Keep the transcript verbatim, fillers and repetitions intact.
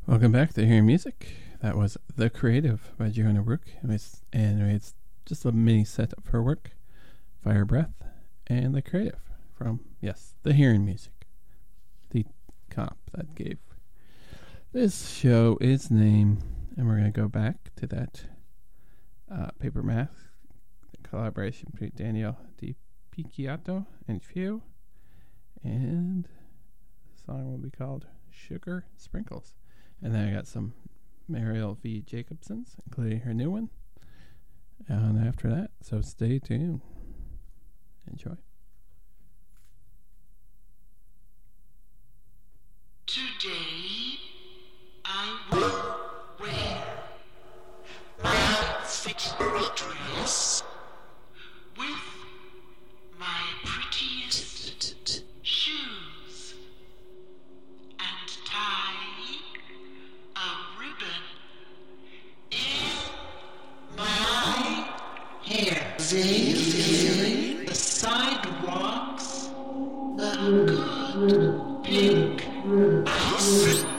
Welcome back to Hearing Music. That was The Creative by Joanna Rook. And it's, and it's just a mini set of her work, Fire Breath, and The Creative from, yes, The Hearing Music. The comp that gave this show its name. And we're going to go back to that uh, Paper Mask collaboration between Daniel Di Picciotto and Few. And the song will be called Sugar Sprinkles. And then I got some Mariel V. Jacobsons, including her new one. And after that, so stay tuned. Enjoy. Today, I will wear my fitting dress with my prettiest shoes and tie a ribbon in my hair. Feeling the sidewalks, a good pink ice.